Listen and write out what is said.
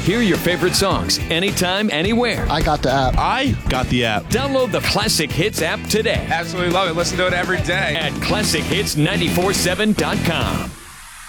Hear your favorite songs anytime, anywhere. I got the app. I got the app. Download the Classic Hits app today Absolutely love it. Listen to it every day. at ClassicHits947.com.